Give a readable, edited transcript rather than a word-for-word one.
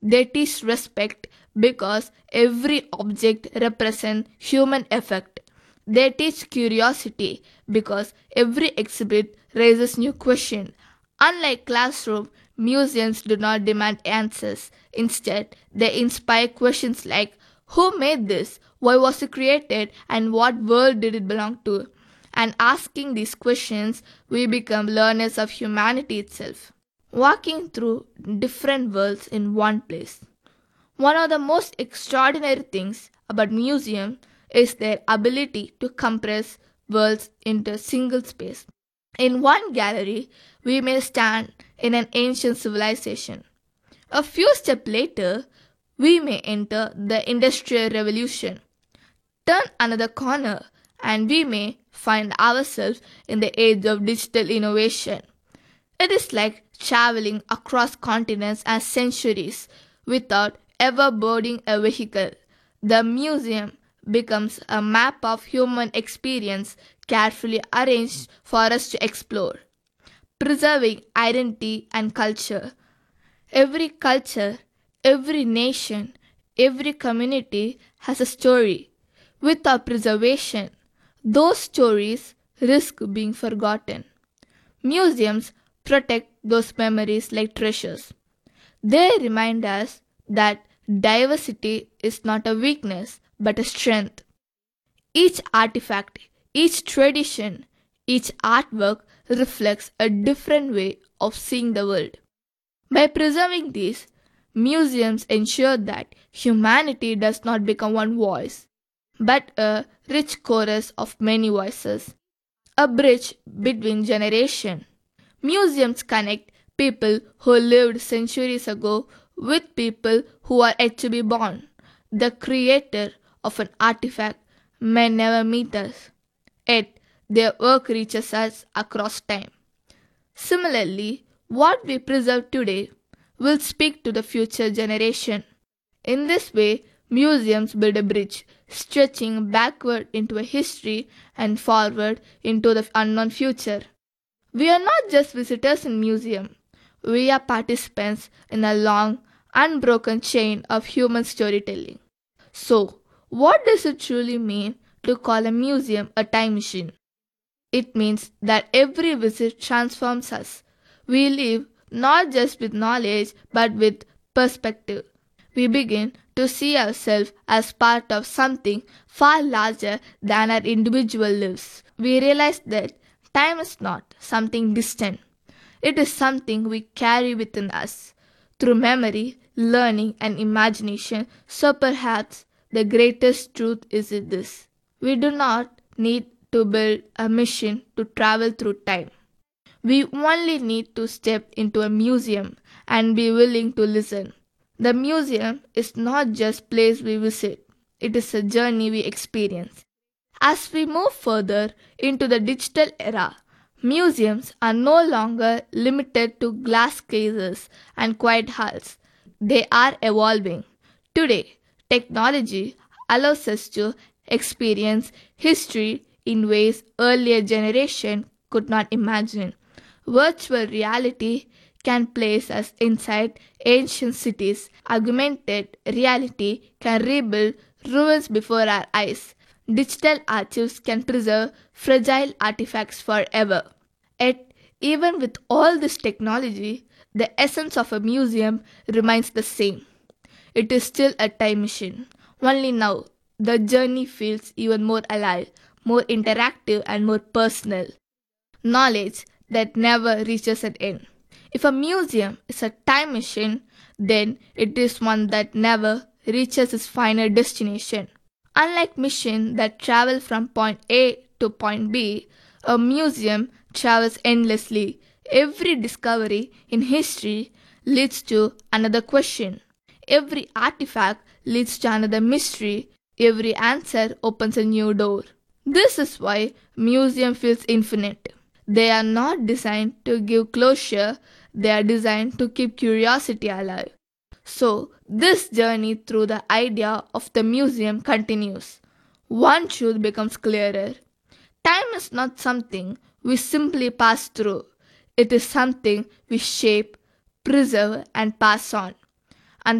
They teach respect because every object represents human effect. They teach curiosity because every exhibit raises new questions. Unlike classroom, museums do not demand answers. Instead, they inspire questions like who made this, why was it created, and what world did it belong to? And asking these questions, we become learners of humanity itself, walking through different worlds in one place. One of the most extraordinary things about museums is their ability to compress worlds into a single space. In one gallery, we may stand in an ancient civilization. A few steps later, we may enter the Industrial Revolution. Turn another corner, and we may find ourselves in the age of digital innovation. It is like traveling across continents and centuries without ever boarding a vehicle. The museum becomes a map of human experience carefully arranged for us to explore, preserving identity and culture. Every culture, every nation, every community has a story. Without preservation, those stories risk being forgotten. Museums protect those memories like treasures. They remind us that diversity is not a weakness but a strength. Each artifact, each tradition, each artwork reflects a different way of seeing the world. By preserving these, museums ensure that humanity does not become one voice, but a rich chorus of many voices, a bridge between generations. Museums connect people who lived centuries ago with people who are yet to be born. The creator of an artifact may never meet us, yet their work reaches us across time. Similarly, what we preserve today will speak to the future generation. In this way, museums build a bridge, stretching backward into a history and forward into the unknown future. We are not just visitors in museum. We are participants in a long, unbroken chain of human storytelling. So, what does it truly mean to call a museum a time machine? It means that every visit transforms us. We leave not just with knowledge but with perspective. We begin to see ourselves as part of something far larger than our individual lives. We realize that time is not something distant, it is something we carry within us through memory, learning, and imagination. So perhaps the greatest truth is this: we do not need to build a machine to travel through time. We only need to step into a museum and be willing to listen. The museum is not just a place we visit, it is a journey we experience. As we move further into the digital era, museums are no longer limited to glass cases and quiet halls. They are evolving. Today, technology allows us to experience history in ways earlier generations could not imagine. Virtual reality can place us inside ancient cities. Augmented reality can rebuild ruins before our eyes. Digital archives can preserve fragile artifacts forever. Yet, even with all this technology, the essence of a museum remains the same. It is still a time machine. Only now, the journey feels even more alive, more interactive, and more personal. Knowledge that never reaches an end. If a museum is a time machine, then it is one that never reaches its final destination. Unlike missions that travel from point A to point B, a museum travels endlessly. Every discovery in history leads to another question. Every artifact leads to another mystery. Every answer opens a new door. This is why museum feels infinite. They are not designed to give closure, they are designed to keep curiosity alive. So, this journey through the idea of the museum continues. One truth becomes clearer. Time is not something we simply pass through, it is something we shape, preserve, and pass on.